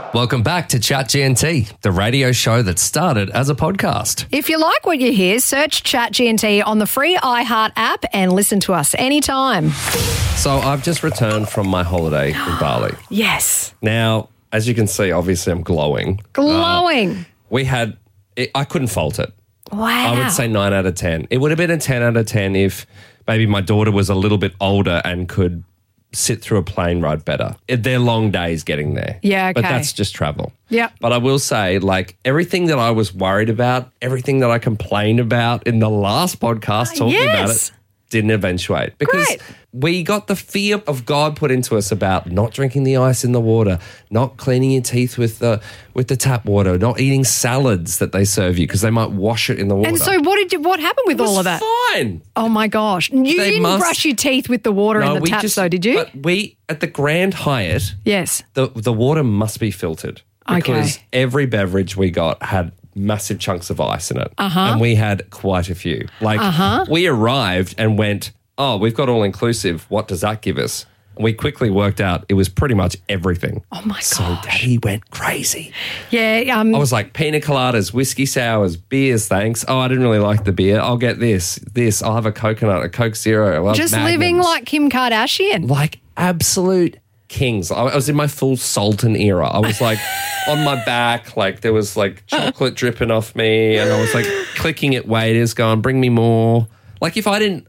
Welcome back to Chat GNT, the radio show that started as a podcast. If you like what you hear, search Chat GNT on the free iHeart app and listen to us anytime. So I've just returned from my holiday in Bali. Yes. Now, as you can see, obviously I'm glowing. Glowing. I couldn't fault it. Wow. I would say 9 out of 10. It would have been a 10 out of 10 if maybe my daughter was a little bit older and could sit through a plane ride better. They're long days getting there. Yeah, okay. But that's just travel. Yeah. But I will say, like, everything that I was worried about, everything that I complained about in the last podcast talking about it, didn't eventuate. Because we got the fear of God put into us about not drinking the ice in the water, not cleaning your teeth with the tap water, not eating salads that they serve you because they might wash it in the water. And so what happened with all of that? Fine. Oh my gosh. You didn't brush your teeth with the water in the taps though, did you? But we, at the Grand Hyatt, yes, the water must be filtered. Because every beverage we got had massive chunks of ice in it. And we had quite a few. We arrived and went, oh, we've got all-inclusive. What does that give us? And we quickly worked out it was pretty much everything. Oh, my gosh. So Daddy went crazy. Yeah. I was like, pina coladas, whiskey sours, beers, thanks. Oh, I didn't really like the beer. I'll get this. I'll have a coconut, a Coke Zero. Just living like Kim Kardashian. Like absolute kings. I was in my full Sultan era. I was like on my back, like there was like chocolate dripping off me, and I was like clicking at waiters going, bring me more. Like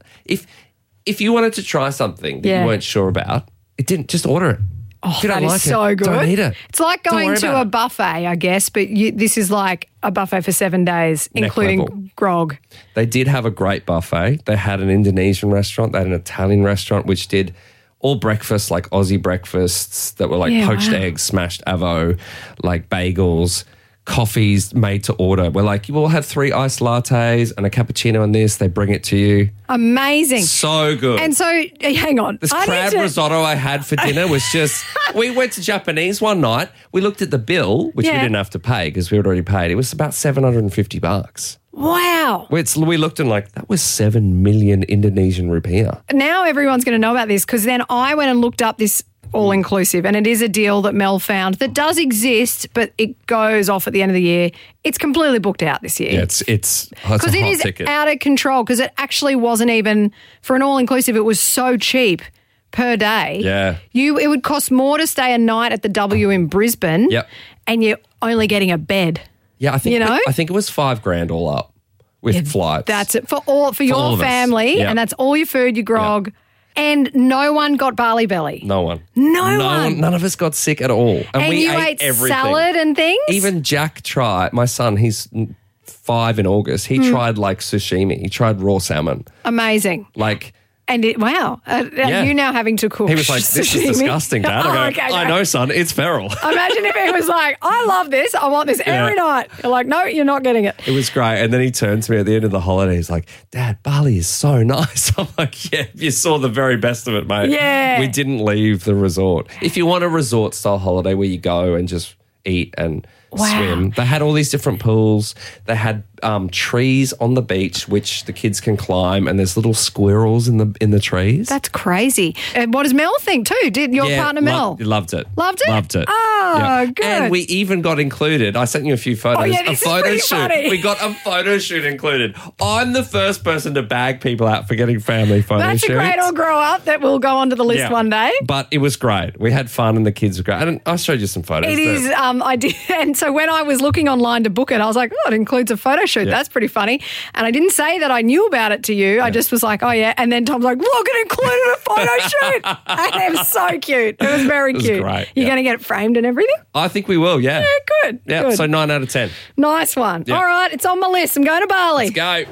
if you wanted to try something that you weren't sure about, just order it. Oh, that is so good. Don't eat it. It's like going to a buffet, I guess, but this is like a buffet for 7 days, including grog. They did have a great buffet. They had an Indonesian restaurant. They had an Italian restaurant, which did all breakfasts, like Aussie breakfasts that were like poached eggs, smashed avo, like bagels, coffees made to order. We're like, you will have 3 iced lattes and a cappuccino on this. They bring it to you. Amazing. So good. And so, hang on. This crab risotto I had for dinner was just, we went to Japanese one night. We looked at the bill, which we didn't have to pay because we had already paid. It was about $750. Wow. We looked and like, that was 7 million Indonesian rupiah. Now everyone's going to know about this because then I went and looked up this all-inclusive, and it is a deal that Mel found that does exist, but it goes off at the end of the year. It's completely booked out this year. Yeah, it's because it is ticket. Out of control because it actually wasn't even, for an all-inclusive, it was so cheap per day. Yeah. It would cost more to stay a night at the W in Brisbane and you're only getting a bed. Yeah, I think it was $5,000 all up with flights. That's it for your family, and that's all your food, your grog. Yep. And no one got Bali belly. No one. No one. None of us got sick at all. And we ate everything. Salad and things? Even Jack tried, my son, he's 5 in August, he tried like sashimi. He tried raw salmon. Amazing. Like... And you now having to cook. He was like, this is disgusting, Dad. I know, son, it's feral. Imagine if he was like, I love this. I want this every night. You're like, no, you're not getting it. It was great. And then he turned to me at the end of the holiday. He's like, Dad, Bali is so nice. I'm like, yeah, you saw the very best of it, mate. Yeah. We didn't leave the resort. If you want a resort-style holiday where you go and just eat and swim, they had all these different pools. They had trees on the beach which the kids can climb, and there's little squirrels in the trees. That's crazy. And what does Mel think too? Did your partner Mel? Loved it. Loved it? Loved it. Oh, good. And we even got included. I sent you a few photos. Oh, yeah, this a photo is shoot. funny. We got a photo shoot included. I'm the first person to bag people out for getting family photo shoots. That's a great old grow up that will go onto the list one day. But it was great. We had fun and the kids were great. And I showed you some photos. It is. I did. And so when I was looking online to book it, I was like, oh, it includes a photo shoot. Yeah. That's pretty funny. And I didn't say that I knew about it to you. Yeah. I just was like, oh, yeah. And then Tom's like, look, it included a photo shoot. And it was so cute. It was very cute. It was great. You're going to get it framed and everything? I think we will, yeah. Yeah, good. Yeah, good. So 9 out of 10. Nice one. Yeah. All right, it's on my list. I'm going to Bali. Let's go.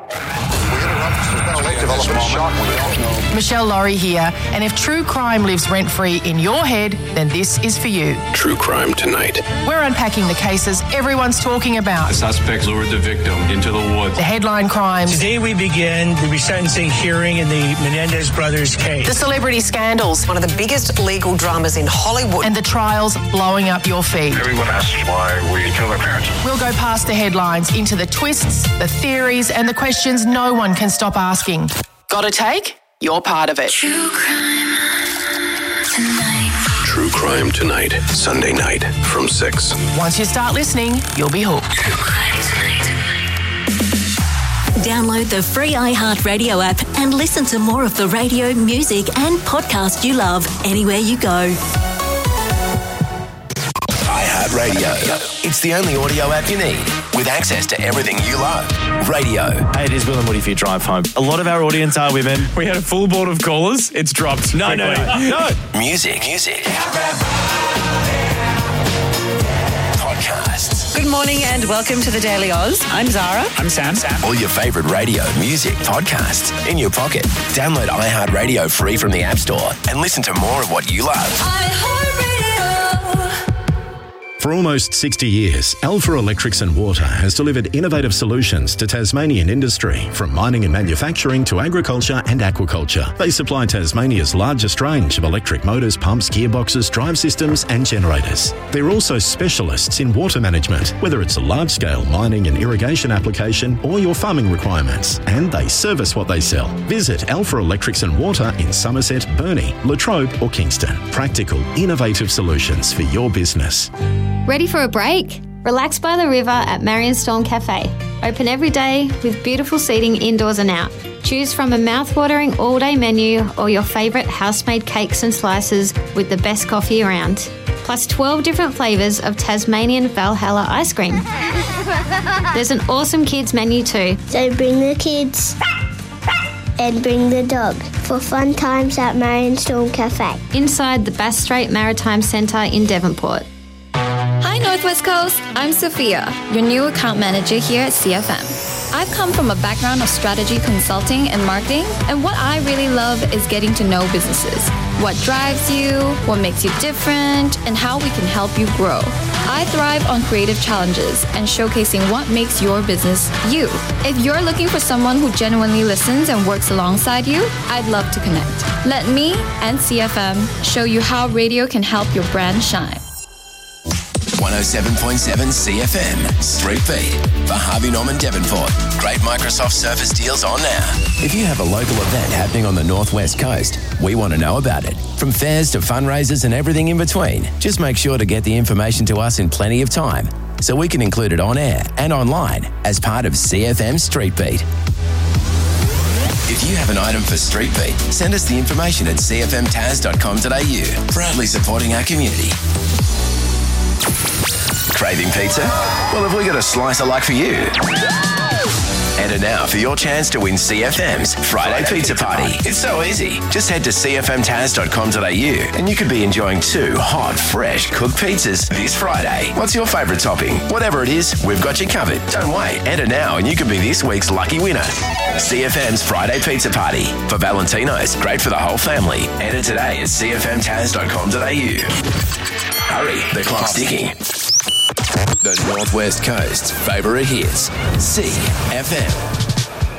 Michelle Laurie here, and if true crime lives rent-free in your head, then this is for you. True Crime Tonight. We're unpacking the cases everyone's talking about. The suspect lured the victim into the woods. The headline crimes. Today we begin the resentencing hearing in the Menendez brothers case. The celebrity scandals. One of the biggest legal dramas in Hollywood. And the trials blowing up your feed. Everyone asks why we killed our parents. We'll go past the headlines into the twists, the theories, and the questions no one can stop asking. Got a take? You're part of it. True Crime Tonight. True Crime Tonight, Sunday night from 6. Once you start listening, you'll be hooked. Download the free iHeartRadio app and listen to more of the radio, music and podcast you love anywhere you go. iHeartRadio. It's the only audio app you need with access to everything you love. Radio. Hey, it is Will and Woody for your drive home. A lot of our audience are women. We had a full board of callers. It's dropped. No. Music. Podcasts. Good morning and welcome to the Daily Oz. I'm Zara. I'm Sam. All your favourite radio, music, podcasts in your pocket. Download iHeartRadio free from the App Store and listen to more of what you love. For almost 60 years, Alpha Electrics and Water has delivered innovative solutions to Tasmanian industry, from mining and manufacturing to agriculture and aquaculture. They supply Tasmania's largest range of electric motors, pumps, gearboxes, drive systems and generators. They're also specialists in water management, whether it's a large-scale mining and irrigation application or your farming requirements, and they service what they sell. Visit Alpha Electrics and Water in Somerset, Burnie, Latrobe or Kingston. Practical, innovative solutions for your business. Ready for a break? Relax by the river at Marion Storm Cafe. Open every day with beautiful seating indoors and out. Choose from a mouth-watering all-day menu or your favourite house-made cakes and slices with the best coffee around. Plus 12 different flavours of Tasmanian Valhalla ice cream. There's an awesome kids menu too. So bring the kids and bring the dog for fun times at Marion Storm Cafe. Inside the Bass Strait Maritime Centre in Devonport. Hi Northwest Coast, I'm Sophia, your new account manager here at CFM. I've come from a background of strategy consulting and marketing, and what I really love is getting to know businesses. What drives you, what makes you different, and how we can help you grow. I thrive on creative challenges and showcasing what makes your business you. If you're looking for someone who genuinely listens and works alongside you, I'd love to connect. Let me and CFM show you how radio can help your brand shine. 107.7 CFM, Street Beat for Harvey Norman Devonport. Great Microsoft Surface deals on now. If you have a local event happening on the Northwest Coast, we want to know about it. From fairs to fundraisers and everything in between, just make sure to get the information to us in plenty of time so we can include it on air and online as part of CFM Street Beat. If you have an item for Street Beat, send us the information at cfmtaz.com.au. Proudly supporting our community. Craving pizza? Well, have we got a slice of luck for you? Enter now for your chance to win CFM's Friday Pizza Party. It's so easy. Just head to cfmtaz.com.au and you could be enjoying 2 hot, fresh cooked pizzas this Friday. What's your favourite topping? Whatever it is, we've got you covered. Don't wait. Enter now and you could be this week's lucky winner. CFM's Friday Pizza Party. For Valentino's, great for the whole family. Enter today at cfmtaz.com.au. Hurry, the clock's ticking. The Northwest Coast's favourite hits. CFM.